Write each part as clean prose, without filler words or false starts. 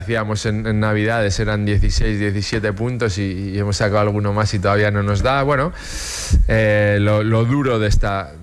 Decíamos en Navidades eran 16, 17 puntos y hemos sacado alguno más y todavía no nos da. Bueno, lo duro de esta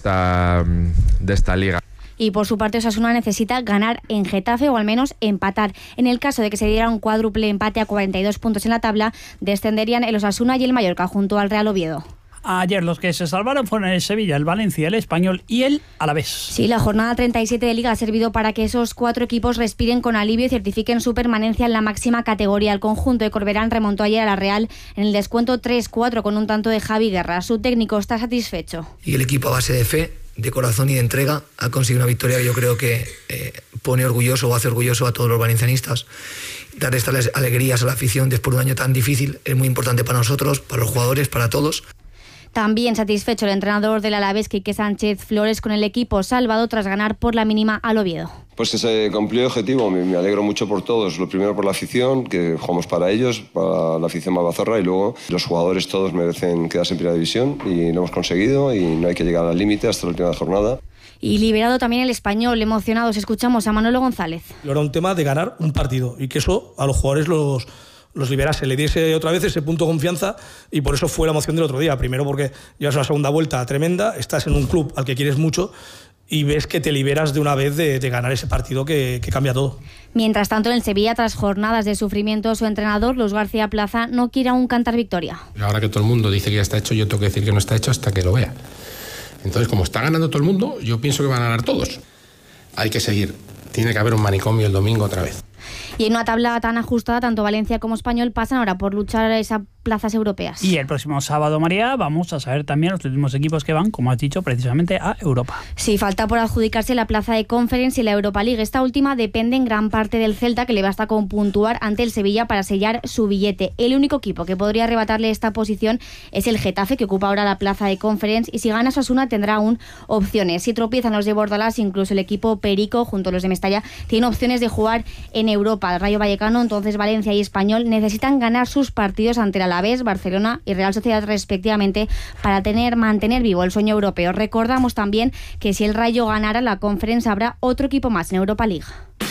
liga. Y por su parte Osasuna necesita ganar en Getafe o al menos empatar. En el caso de que se diera un cuádruple empate a 42 puntos en la tabla, descenderían el Osasuna y el Mallorca junto al Real Oviedo. Ayer los que se salvaron fueron el Sevilla, el Valencia, el Español y el Alavés. Sí, la jornada 37 de Liga ha servido para que esos 4 equipos respiren con alivio y certifiquen su permanencia en la máxima categoría. El conjunto de Corberán remontó ayer a la Real en el descuento 3-4 con un tanto de Javi Guerra. Su técnico está satisfecho. Y el equipo a base de fe, de corazón y de entrega ha conseguido una victoria que yo creo que pone orgulloso o hace orgulloso a todos los valencianistas. Dar estas alegrías a la afición después de un año tan difícil es muy importante para nosotros, para los jugadores, para todos. También satisfecho el entrenador del Alavés, Quique Sánchez Flores, con el equipo salvado tras ganar por la mínima al Oviedo. Pues que se cumplió el objetivo, me alegro mucho por todos. Lo primero por la afición, que jugamos para ellos, para la afición malvazorra, y luego los jugadores todos merecen quedarse en primera división y lo hemos conseguido y no hay que llegar al límite hasta la última jornada. Y liberado también el Español, emocionados, escuchamos a Manolo González. Era un tema de ganar un partido y que eso a los jugadores los liberase, le diese otra vez ese punto de confianza y por eso fue la emoción del otro día. Primero porque llevas una segunda vuelta tremenda, estás en un club al que quieres mucho y ves que te liberas de una vez de ganar ese partido que cambia todo. Mientras tanto, en el Sevilla, tras jornadas de sufrimiento, su entrenador, Luis García Plaza, no quiere aún cantar victoria. Ahora que todo el mundo dice que ya está hecho, yo tengo que decir que no está hecho hasta que lo vea. Entonces, como está ganando todo el mundo, yo pienso que van a ganar todos. Hay que seguir. Tiene que haber un manicomio el domingo otra vez. Y en una tabla tan ajustada, tanto Valencia como Español pasan ahora por luchar esas plazas europeas. Y el próximo sábado, María, vamos a saber también los últimos equipos que van, como has dicho, precisamente a Europa. Sí, falta por adjudicarse la plaza de Conference y la Europa League. Esta última depende en gran parte del Celta, que le basta con puntuar ante el Sevilla para sellar su billete. El único equipo que podría arrebatarle esta posición es el Getafe, que ocupa ahora la plaza de Conference, y si gana Osasuna tendrá aún opciones. Si tropiezan los de Bordalás, incluso el equipo Perico, junto a los de Mestalla, tiene opciones de jugar en Europa. El Rayo Vallecano, entonces Valencia y Español necesitan ganar sus partidos ante el Alavés, Barcelona y Real Sociedad respectivamente para mantener vivo el sueño europeo. Recordamos también que si el Rayo ganara la Conference habrá otro equipo más en Europa League.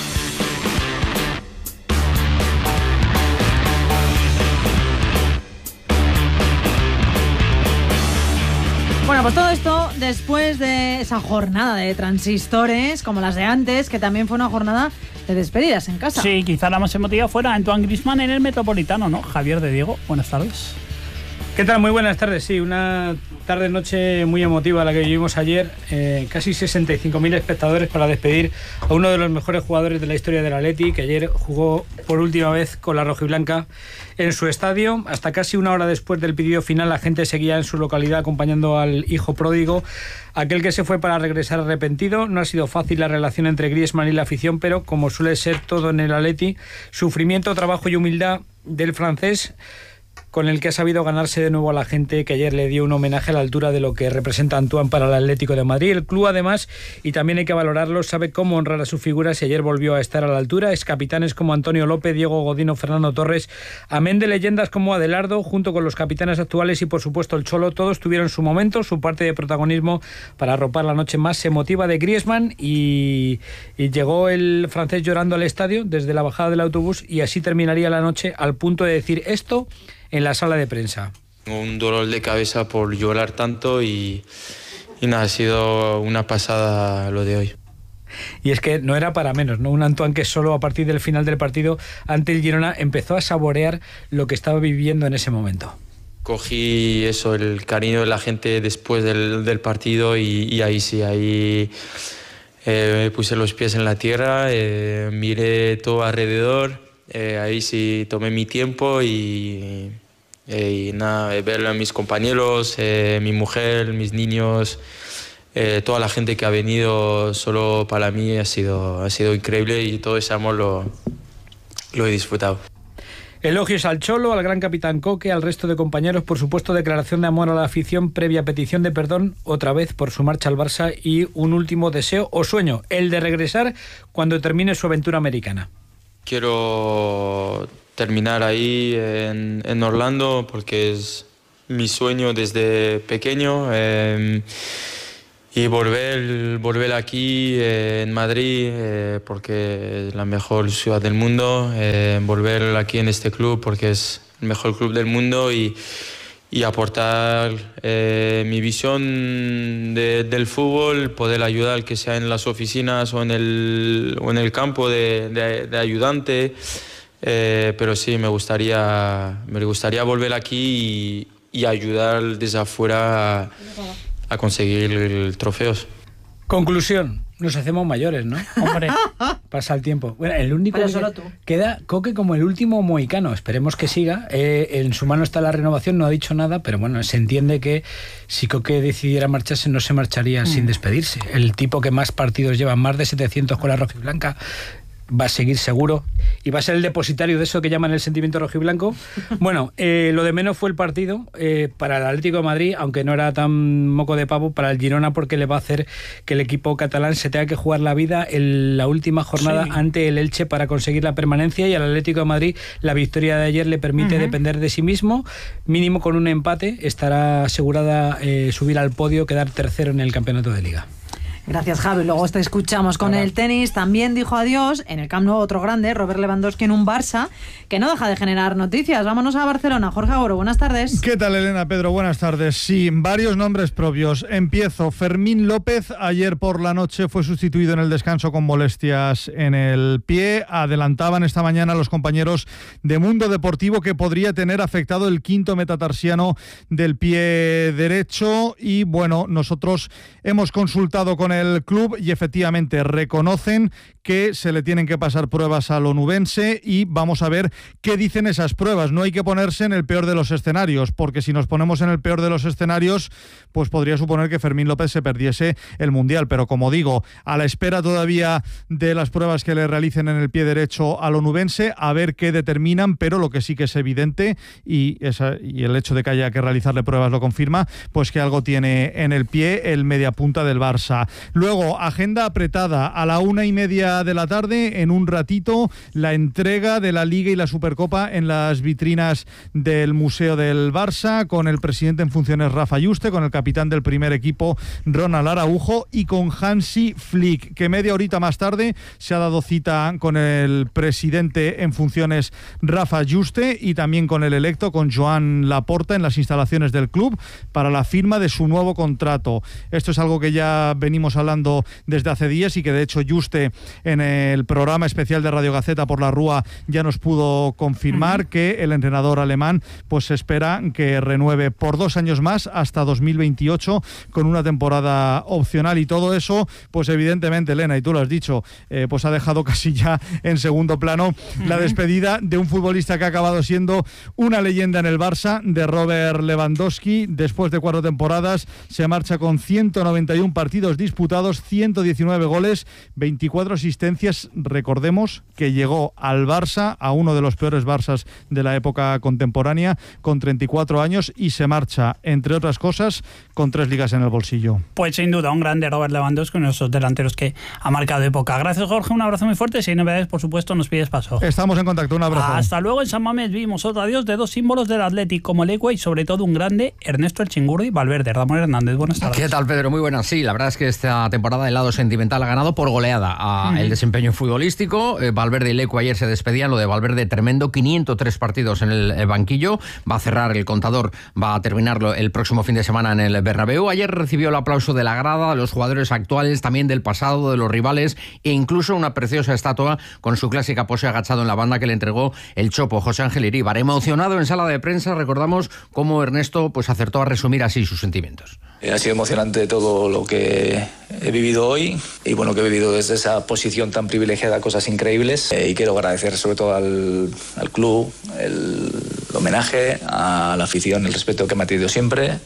Bueno, pues todo esto después de esa jornada de transistores, como las de antes, que también fue una jornada de despedidas en casa. Sí, quizá la más emotiva fuera Antoine Griezmann en el Metropolitano, ¿no? Javier de Diego, buenas tardes. ¿Qué tal? Muy buenas tardes. Sí, una tarde-noche muy emotiva la que vivimos ayer. Casi 65.000 espectadores para despedir a uno de los mejores jugadores de la historia del Atleti, que ayer jugó por última vez con la rojiblanca en su estadio. Hasta casi una hora después del pitido final, la gente seguía en su localidad acompañando al hijo pródigo, aquel que se fue para regresar arrepentido. No ha sido fácil la relación entre Griezmann y la afición, pero como suele ser todo en el Atleti, sufrimiento, trabajo y humildad del francés, con el que ha sabido ganarse de nuevo a la gente, que ayer le dio un homenaje a la altura de lo que representa Antoine para el Atlético de Madrid. El club, además, y también hay que valorarlo, sabe cómo honrar a su figura si ayer volvió a estar a la altura. Es capitanes como Antonio López, Diego Godín, Fernando Torres, amén de leyendas como Adelardo, junto con los capitanes actuales y, por supuesto, el Cholo, todos tuvieron su momento, su parte de protagonismo para arropar la noche más emotiva de Griezmann, y llegó el francés llorando al estadio desde la bajada del autobús, y así terminaría la noche, al punto de decir esto en la sala de prensa. Un dolor de cabeza por llorar tanto y nada, ha sido una pasada lo de hoy. Y es que no era para menos, ¿no? Un Antoine que solo a partir del final del partido ante el Girona empezó a saborear lo que estaba viviendo en ese momento. Cogí eso, el cariño de la gente después del partido y ahí sí, puse los pies en la tierra, miré todo alrededor, ahí sí tomé mi tiempo y nada, ver a mis compañeros, mi mujer, mis niños, toda la gente que ha venido solo para mí ha sido increíble, y todo ese amor lo he disfrutado. Elogios al Cholo, al gran capitán Coque, al resto de compañeros, por supuesto declaración de amor a la afición previa petición de perdón otra vez por su marcha al Barça, y un último deseo o sueño, el de regresar cuando termine su aventura americana. Quiero terminar ahí en Orlando porque es mi sueño desde pequeño, volver aquí en Madrid, porque es la mejor ciudad del mundo, volver aquí en este club porque es el mejor club del mundo y aportar mi visión del fútbol, poder ayudar, que sea en las oficinas o en el campo de ayudante. Pero sí, me gustaría volver aquí y ayudar desde afuera a conseguir trofeos. Conclusión, nos hacemos mayores, ¿no? Hombre, pasa el tiempo. Bueno, el único pero que solo tú. queda Coque como el último mohicano. Esperemos que siga. En su mano está la renovación, no ha dicho nada, pero bueno, se entiende que si Coque decidiera marcharse, no se marcharía sin despedirse. El tipo que más partidos lleva, más de 700 con la rojiblanca, va a seguir seguro y va a ser el depositario de eso que llaman el sentimiento rojiblanco. Bueno, lo de menos fue el partido para el Atlético de Madrid, aunque no era tan moco de pavo, para el Girona, porque le va a hacer que el equipo catalán se tenga que jugar la vida en la última jornada ante el Elche para conseguir la permanencia, y al Atlético de Madrid la victoria de ayer le permite depender de sí mismo, mínimo con un empate estará asegurada subir al podio, quedar tercero en el campeonato de Liga. Gracias, Javi. Luego te escuchamos con el tenis. También dijo adiós en el Camp Nou otro grande, Robert Lewandowski, en un Barça que no deja de generar noticias. Vámonos a Barcelona. Jorge Agoro, buenas tardes. ¿Qué tal, Elena? Pedro, buenas tardes. Sí, varios nombres propios. Empiezo. Fermín López, ayer por la noche fue sustituido en el descanso con molestias en el pie. Adelantaban esta mañana los compañeros de Mundo Deportivo que podría tener afectado el quinto metatarsiano del pie derecho. Y bueno, nosotros hemos consultado con el club y efectivamente reconocen que se le tienen que pasar pruebas al onubense y vamos a ver qué dicen esas pruebas. No hay que ponerse en el peor de los escenarios, porque si nos ponemos en el peor de los escenarios, pues podría suponer que Fermín López se perdiese el Mundial. Pero como digo, a la espera todavía de las pruebas que le realicen en el pie derecho al onubense, a ver qué determinan, pero lo que sí que es evidente, y el hecho de que haya que realizarle pruebas lo confirma, pues que algo tiene en el pie el mediapunta del Barça. Luego, agenda apretada, a la 1:30 de la tarde, en un ratito, la entrega de la Liga y la Supercopa en las vitrinas del Museo del Barça, con el presidente en funciones Rafa Yuste, con el capitán del primer equipo Ronald Araujo y con Hansi Flick, que media horita más tarde se ha dado cita con el presidente en funciones Rafa Yuste y también con el electo, con Joan Laporta, en las instalaciones del club para la firma de su nuevo contrato. Esto es algo que ya venimos hablando desde hace días y que de hecho Yuste en el programa especial de Radio Gaceta por la Rúa ya nos pudo confirmar que el entrenador alemán pues espera que renueve por 2 años más hasta 2028 con una temporada opcional, y todo eso pues evidentemente, Elena, y tú lo has dicho, pues ha dejado casi ya en segundo plano la despedida de un futbolista que ha acabado siendo una leyenda en el Barça, de Robert Lewandowski. Después de 4 temporadas se marcha con 191 partidos disputados, 119 goles, 24 asistencias. Recordemos que llegó al Barça, a uno de los peores Barças de la época contemporánea, con 34 años, y se marcha, entre otras cosas, con 3 ligas en el bolsillo. Pues sin duda, un grande Robert Lewandowski, uno de esos delanteros que ha marcado época. Gracias, Jorge, un abrazo muy fuerte. Si hay novedades, por supuesto, nos pides paso. Estamos en contacto, un abrazo. Hasta luego. En San Mamés vimos otro adiós de 2 símbolos del Athletic como Legua y sobre todo un grande, Ernesto El Chingurri Valverde. Ramón Hernández, buenas tardes. ¿Qué tal, Pedro? Muy buenas. Sí, la verdad es que esta temporada el lado sentimental ha ganado por goleada el desempeño futbolístico. Valverde y Lecu ayer se despedían. Lo de Valverde tremendo, 503 partidos en el banquillo, va a cerrar el contador, va a terminarlo el próximo fin de semana en el Bernabéu. Ayer recibió el aplauso de la grada, de los jugadores actuales, también del pasado, de los rivales, e incluso una preciosa estatua con su clásica pose agachado en la banda que le entregó el Chopo, José Ángel Iríbar. Emocionado en sala de prensa, recordamos cómo Ernesto pues acertó a resumir así sus sentimientos. Ha sido emocionante todo lo que he vivido hoy, y bueno, que he vivido desde esa posición tan privilegiada, cosas increíbles, y quiero agradecer sobre todo al club el homenaje, a la afición, el respeto que me ha tenido siempre,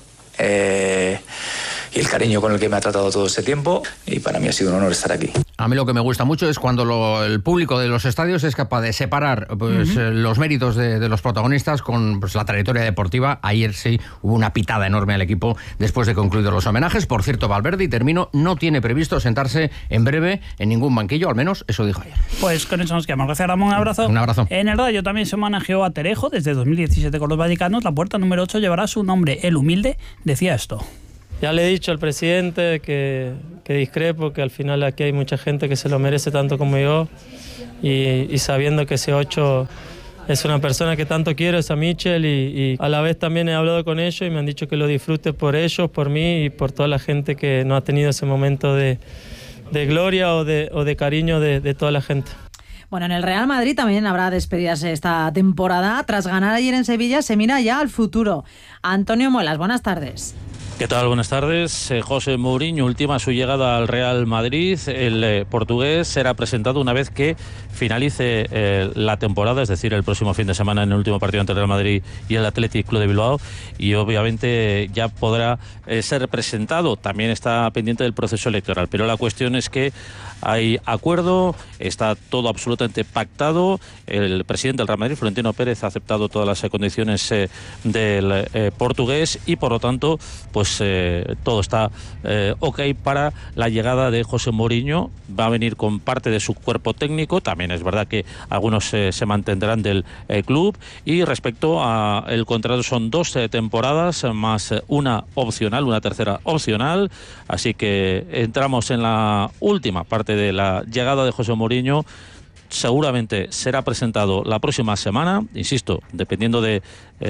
y el cariño con el que me ha tratado todo este tiempo, y para mí ha sido un honor estar aquí. A mí lo que me gusta mucho es cuando el público de los estadios es capaz de separar pues, los méritos de los protagonistas con pues, la trayectoria deportiva. Ayer sí hubo una pitada enorme al equipo después de concluidos los homenajes. Por cierto, Valverde, y termino, no tiene previsto sentarse en breve en ningún banquillo, al menos eso dijo ayer. Pues con eso nos quedamos. Gracias, Ramón. Un abrazo. Un abrazo. En el Rayo también se homenajeó a Terejo desde 2017 con los vallicanos. La puerta número 8 llevará su nombre. El humilde decía esto. Ya le he dicho al presidente que discrepo, que al final aquí hay mucha gente que se lo merece tanto como yo, y sabiendo que ese 8 es una persona que tanto quiero, es a Michel, y a la vez también he hablado con ellos y me han dicho que lo disfrute por ellos, por mí y por toda la gente que no ha tenido ese momento de gloria o de cariño de toda la gente. Bueno, en el Real Madrid también habrá despedidas esta temporada. Tras ganar ayer en Sevilla, se mira ya al futuro. Antonio Muelas, buenas tardes. ¿Qué tal? Buenas tardes. José Mourinho ultima su llegada al Real Madrid. El portugués será presentado una vez que finalice la temporada, es decir, el próximo fin de semana en el último partido entre el Real Madrid y el Athletic Club de Bilbao, y obviamente ya podrá ser presentado. También está pendiente del proceso electoral, pero la cuestión es que hay acuerdo, está todo absolutamente pactado. El presidente del Real Madrid, Florentino Pérez, ha aceptado todas las condiciones del portugués y por lo tanto pues todo está ok para la llegada de José Mourinho. Va a venir con parte de su cuerpo técnico, también es verdad que algunos se mantendrán del club, y respecto a el contrato son 2 temporadas más una opcional, una tercera opcional, así que entramos en la última parte de la llegada de José Mourinho. Seguramente será presentado la próxima semana, insisto, dependiendo del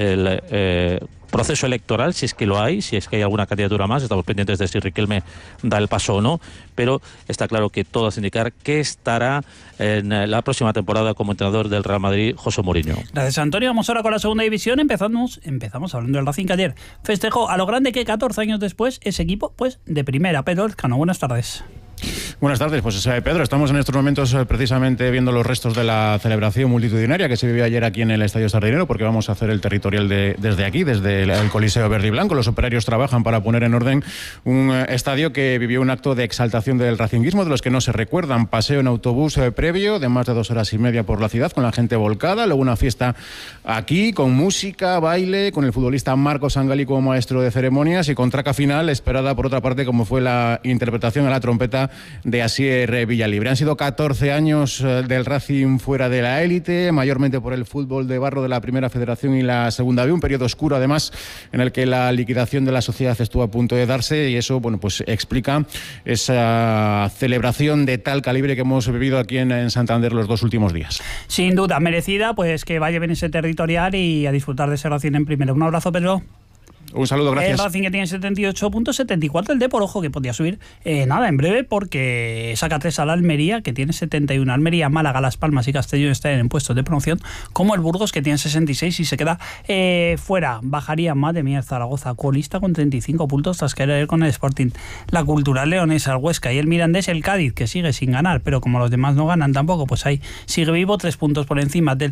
proceso electoral, si es que lo hay, si es que hay alguna candidatura más. Estamos pendientes de si Riquelme da el paso o no, pero está claro que todo hace indicar que estará en la próxima temporada como entrenador del Real Madrid José Mourinho. Gracias, Antonio. Vamos ahora con la segunda división. Empezamos hablando del Racing, que ayer festejó a lo grande que 14 años después ese equipo pues de primera. Pedro Elcano, buenas tardes. Buenas tardes, pues Pedro, estamos en estos momentos precisamente viendo los restos de la celebración multitudinaria que se vivió ayer aquí en el Estadio Sardinero, porque vamos a hacer el territorial desde aquí, desde el Coliseo Verde y Blanco. Los operarios trabajan para poner en orden un estadio que vivió un acto de exaltación del racinguismo, de los que no se recuerdan. Paseo en autobús previo de más de 2 horas y media por la ciudad, con la gente volcada, luego una fiesta aquí con música, baile, con el futbolista Marco Sangali como maestro de ceremonias, y con traca final esperada por otra parte, como fue la interpretación a la trompeta de Asier Villalibre. Han sido 14 años del Racing fuera de la élite, mayormente por el fútbol de barro de la Primera Federación y la Segunda B, un periodo oscuro además en el que la liquidación de la sociedad estuvo a punto de darse, y eso pues explica esa celebración de tal calibre que hemos vivido aquí en Santander los 2 últimos días. Sin duda merecida, pues que vaya bien ese territorial y a disfrutar de ese Racing en primera. Un abrazo, Pedro. Un saludo, gracias. El Racing, que tiene 78 puntos, 74 el Depor, ojo, que podía subir en breve, porque saca 3 a la Almería, que tiene 71. Almería, Málaga, Las Palmas y Castellón están en puestos de promoción, como el Burgos, que tiene 66 y se queda fuera. Bajaría, madre mía, Zaragoza, colista con 35 puntos tras caer con el Sporting. La Cultural Leonesa, el Huesca y el Mirandés, el Cádiz, que sigue sin ganar, pero como los demás no ganan tampoco, pues ahí sigue vivo, 3 puntos por encima del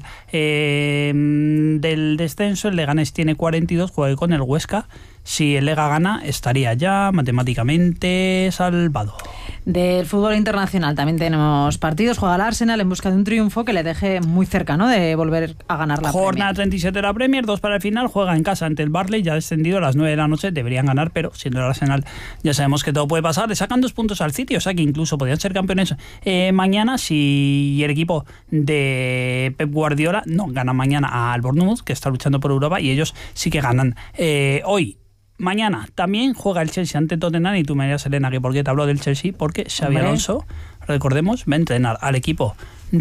descenso. El Leganés tiene 42, juega con el Huesca. Si el Lega gana, estaría ya matemáticamente salvado. Del fútbol internacional también tenemos partidos. Juega el Arsenal en busca de un triunfo que le deje muy cerca, ¿no?, de volver a ganar la Jornada Premier. 37 de la Premier, 2 para el final. Juega en casa ante el Burnley, ya descendido a las 9 de la noche. Deberían ganar, pero siendo el Arsenal ya sabemos que todo puede pasar. Le sacan 2 puntos al City, o sea que incluso podrían ser campeones mañana si el equipo de Pep Guardiola no gana mañana al Bournemouth, que está luchando por Europa, y ellos sí que ganan hoy. Mañana también juega el Chelsea ante Tottenham, y tú me dirás, Elena, que por qué te habló del Chelsea, porque Xabi Alonso, recordemos, va a entrenar al equipo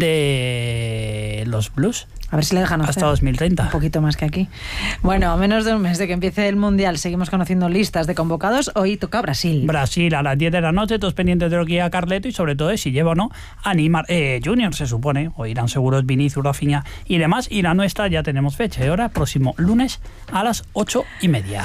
de los Blues. A ver si le dejan hacer hasta 2030. Un poquito más que aquí. Bueno, a menos de un mes de que empiece el Mundial, seguimos conociendo listas de convocados. Hoy toca Brasil. Brasil a las 10 de la noche, todos pendientes de lo que diga Carleto, y sobre todo de si lleva o no a Neymar Junior, se supone. O irán seguros Vinicius, Rafinha y demás. Y la nuestra ya tenemos fecha y hora, próximo lunes a las 8:30.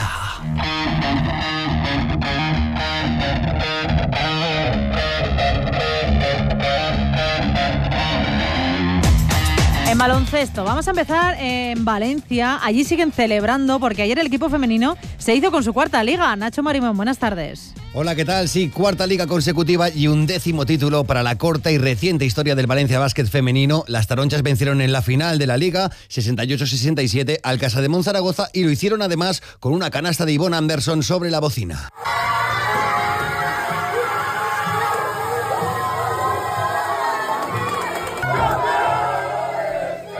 En baloncesto, vamos a empezar en Valencia. Allí siguen celebrando porque ayer el equipo femenino se hizo con su 4ª liga. Nacho Marimón, buenas tardes. Hola, ¿qué tal? Sí, 4ª liga consecutiva y un 10º título para la corta y reciente historia del Valencia Básquet femenino. Las taronchas vencieron en la final de la liga 68-67 al Casademont Zaragoza, y lo hicieron además con una canasta de Yvonne Anderson sobre la bocina.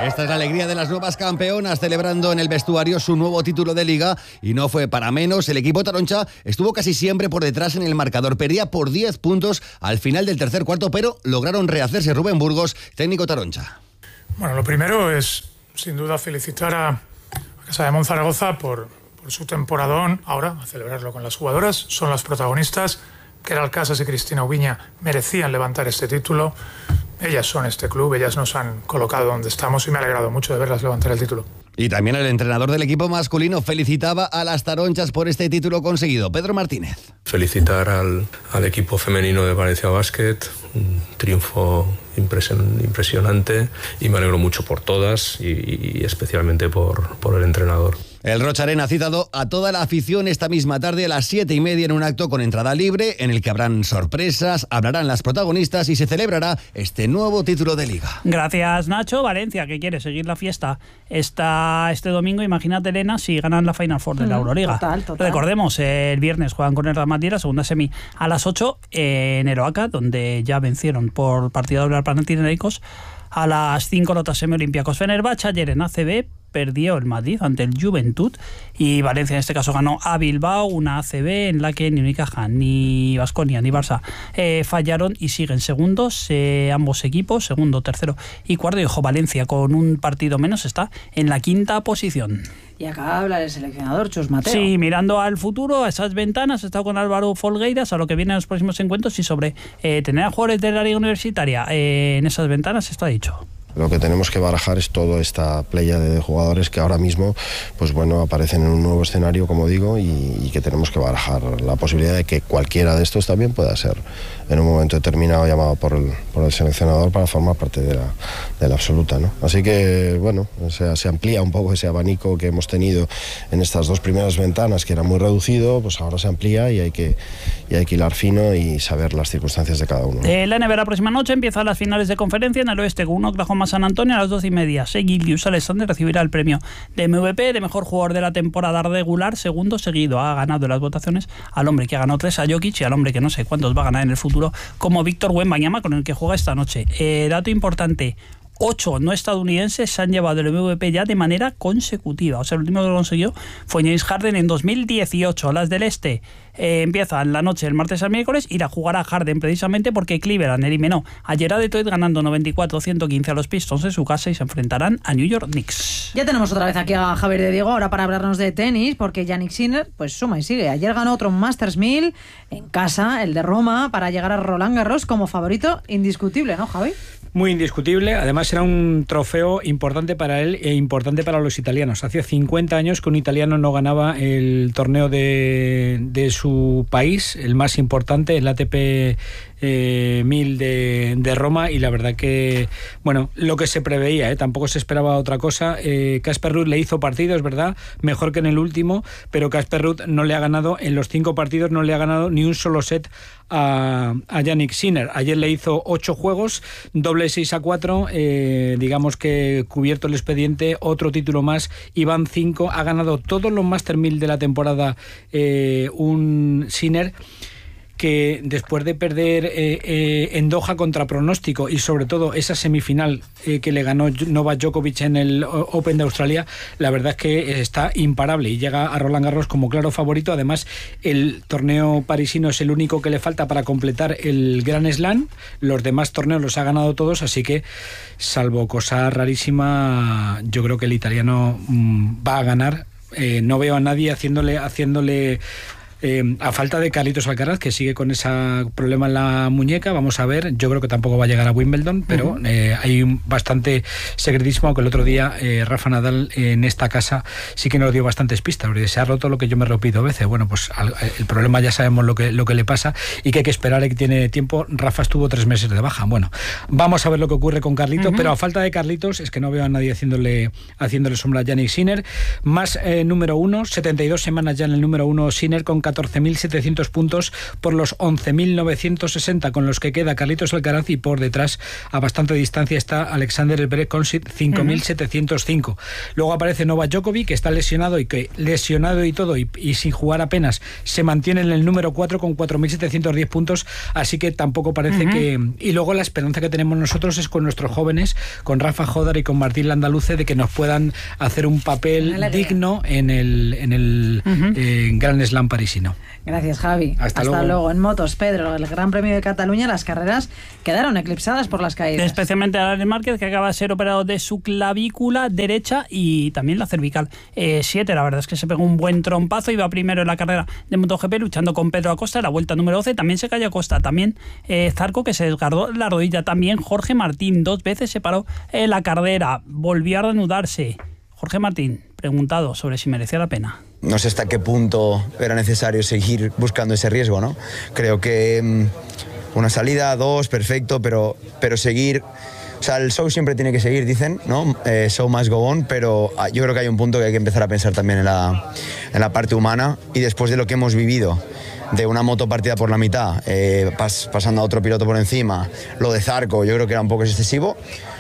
Esta es la alegría de las nuevas campeonas, celebrando en el vestuario su nuevo título de Liga, y no fue para menos. El equipo taroncha estuvo casi siempre por detrás en el marcador, perdía por 10 puntos al final del tercer cuarto, pero lograron rehacerse. Rubén Burgos, técnico taroncha. Bueno, lo primero es, sin duda, felicitar a Casa de Monzaragoza por su temporadón. Ahora, a celebrarlo con las jugadoras, son las protagonistas. Keral Casas y Cristina Ubiña merecían levantar este título. Ellas son este club, ellas nos han colocado donde estamos y me ha alegrado mucho de verlas levantar el título. Y también el entrenador del equipo masculino felicitaba a las taronchas por este título conseguido. Pedro Martínez. Felicitar al equipo femenino de Valencia Basket, un triunfo impresionante, y me alegro mucho por todas y especialmente por el entrenador. El Rocha Arena ha citado a toda la afición esta misma tarde a las 7:30 en un acto con entrada libre en el que habrán sorpresas, hablarán las protagonistas y se celebrará este nuevo título de Liga. Gracias, Nacho. Valencia, que quiere seguir la fiesta este domingo. Imagínate, Elena, si ganan la Final Four de la Euroliga. Total. Recordemos, el viernes juegan con el Real Madrid, la segunda semi a las 8 en Eroaca, donde ya vencieron por partida doble al Panathinaikos. A las 5 la otra semi Olympiacos Fenerbahce. Ayer en ACB perdió el Madrid ante el Juventud, y Valencia en este caso ganó a Bilbao, una ACB en la que ni Unicaja, ni Baskonia, ni Barça fallaron y siguen segundos ambos equipos, segundo, tercero y cuarto. Y ojo, Valencia con un partido menos está en la quinta posición. Y acaba de hablar el seleccionador, Chus Mateo. Sí, mirando al futuro, a esas ventanas, he estado con Álvaro Folgueiras, a lo que viene en los próximos encuentros, y sobre tener a jugadores de la liga universitaria en esas ventanas está dicho. Lo que tenemos que barajar es toda esta playa de jugadores que ahora mismo, pues bueno, aparecen en un nuevo escenario, como digo, y que tenemos que barajar la posibilidad de que cualquiera de estos también pueda ser en un momento determinado llamado por el seleccionador para formar parte de la absoluta, ¿no? Así que, bueno, se amplía un poco ese abanico que hemos tenido en estas dos primeras ventanas, que era muy reducido, pues ahora se amplía y hay que hilar fino y saber las circunstancias de cada uno, ¿no? La NBA la próxima noche empiezan las finales de conferencia en el oeste, con un Oklahoma San Antonio a las 12:30. Shai Gilgeous-Alexander recibirá el premio de MVP, de mejor jugador de la temporada regular, segundo seguido. Ha ganado en las votaciones al hombre que ha ganado 3, a Jokic, y al hombre que no sé cuántos va a ganar en el futuro, como Víctor Wembanyama, con el que juega esta noche. Dato importante: 8 no estadounidenses se han llevado el MVP ya de manera consecutiva. O sea, el último que lo consiguió fue James Harden en 2018. Las del este empiezan la noche del martes al miércoles, y la jugará Harden precisamente porque Cleveland eliminó ayer a Detroit ganando 94-115 a los Pistons en su casa, y se enfrentarán a New York Knicks. Ya tenemos otra vez aquí a Javier de Diego, ahora para hablarnos de tenis, porque Jannik Sinner pues suma y sigue. Ayer ganó otro Masters 1000 en casa, el de Roma, para llegar a Roland Garros como favorito indiscutible, ¿no, Javi? Muy indiscutible, además era un trofeo importante para él e importante para los italianos. Hacía 50 años que un italiano no ganaba el torneo de su país, el más importante, el ATP 1000 de Roma, y la verdad que, bueno, lo que se preveía, tampoco se esperaba otra cosa. Casper Ruud le hizo partido, es verdad, mejor que en el último, pero Casper Ruud no le ha ganado, en los 5 partidos no le ha ganado ni un solo set a Jannik Sinner. Ayer le hizo 8 juegos, doble 6-4, digamos que cubierto el expediente, otro título más, y van 5, ha ganado todos los Master 1000 de la temporada un Sinner, que después de perder en Doha contra pronóstico, y sobre todo esa semifinal que le ganó Novak Djokovic en el Open de Australia, la verdad es que está imparable y llega a Roland Garros como claro favorito. Además, el torneo parisino es el único que le falta para completar el Grand Slam. Los demás torneos los ha ganado todos, así que, salvo cosa rarísima, yo creo que el italiano va a ganar. No veo a nadie haciéndole a falta de Carlitos Alcaraz, que sigue con ese problema en la muñeca. Vamos a ver, yo creo que tampoco va a llegar a Wimbledon, pero hay bastante secretismo, aunque el otro día Rafa Nadal en esta casa sí que nos dio bastantes pistas, porque se ha roto lo que yo me he roto 2 veces. Bueno, pues el problema ya sabemos lo que le pasa, y que hay que esperar, y que tiene tiempo. Rafa estuvo 3 meses de baja. Bueno, vamos a ver lo que ocurre con Carlitos, pero a falta de Carlitos es que no veo a nadie haciéndole sombra a Jannik Sinner. Más número 1, 72 semanas ya en el número 1 Sinner, con 14.700 puntos por los 11.960 con los que queda Carlitos Alcaraz, y por detrás, a bastante distancia, está Alexander Zverev con 5.705. Luego aparece Novak Djokovic, que está lesionado y todo y sin jugar apenas se mantiene en el número 4 con 4.710 puntos, así que tampoco parece que... Y luego la esperanza que tenemos nosotros es con nuestros jóvenes, con Rafa Jodar y con Martín Landaluce, de que nos puedan hacer un papel digno en el Gran Slam parisino. Gracias, Javi. Hasta luego. En motos, Pedro, el Gran Premio de Cataluña, las carreras quedaron eclipsadas por las caídas. Especialmente a Alex Márquez, que acaba de ser operado de su clavícula derecha y también la cervical 7. La verdad es que se pegó un buen trompazo, iba primero en la carrera de MotoGP luchando con Pedro Acosta en la vuelta número 12. También se cayó Acosta, también Zarco, que se desgarró la rodilla, también Jorge Martín 2 veces se paró en la carrera, volvió a reanudarse. Jorge Martín, preguntado sobre si merecía la pena. No sé hasta qué punto era necesario seguir buscando ese riesgo, ¿no? Creo que una salida, 2, perfecto, pero seguir... O sea, el show siempre tiene que seguir, dicen, ¿no? Show must go on, pero yo creo que hay un punto que hay que empezar a pensar también en la parte humana, y después de lo que hemos vivido, de una moto partida por la mitad, pasando a otro piloto por encima, lo de Zarco, yo creo que era un poco excesivo.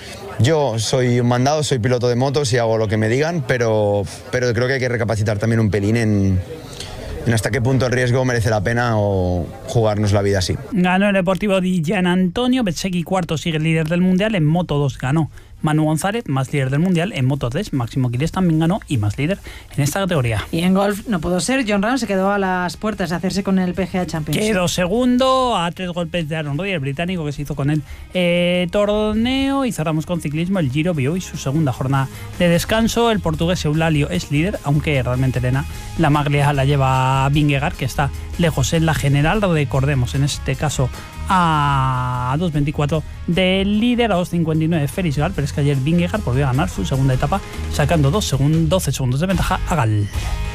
Yo soy un mandado, soy piloto de motos y hago lo que me digan, pero creo que hay que recapacitar también un pelín en hasta qué punto el riesgo merece la pena o jugarnos la vida así. Ganó el Deportivo di Gian Antonio, Bezzecchi cuarto, sigue el líder del Mundial, en Moto 2 ganó Manu González, más líder del Mundial, en Moto 3 Máximo Quilés también ganó y más líder en esta categoría. Y en golf no pudo ser, Jon Rahm se quedó a las puertas de hacerse con el PGA Championship. Quedó segundo a 3 golpes de Aaron Rodgers, el británico, que se hizo con el torneo. Y cerramos con ciclismo, el Giro vio hoy su segunda jornada de descanso. El portugués Eulalio es líder, aunque realmente Elena la maglia la lleva Vingegaard, que está lejos en la general. Recordemos, en este caso, a 2.24 del líder, a 2.59 Félix Gal, pero es que ayer Vingegaard volvió a ganar su segunda etapa, sacando 12 segundos de ventaja a Gal.